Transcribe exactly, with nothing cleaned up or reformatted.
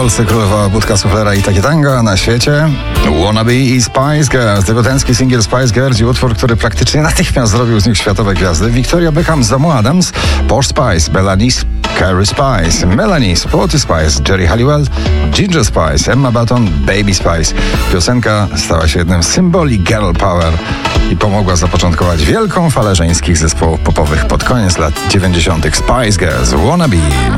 Polsce królowała budka suflera i takie tango, a na świecie Wannabe i Spice Girls. Debiutancki singiel Spice Girls i utwór, który praktycznie natychmiast zrobił z nich światowe gwiazdy. Victoria Beckham z domu Adams, Posh Spice, Melanie Carey Spice, Melanie Sporty Spice, Jerry Halliwell, Ginger Spice, Emma Button, Baby Spice. Piosenka stała się jednym z symboli girl power i pomogła zapoczątkować wielką falę żeńskich zespołów popowych pod koniec lat dziewięćdziesiątych. Spice Girls, Wannabe.